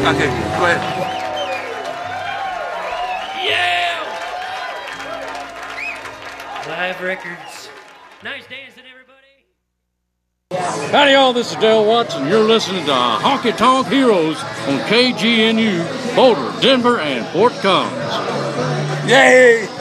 Okay, go ahead. Yeah! Live Records. Nice dancing, everybody. Howdy, y'all. This is Dale Watts, and you're listening to Honky Tonk Heroes on KGNU, Boulder, Denver, and Fort Collins. Yay!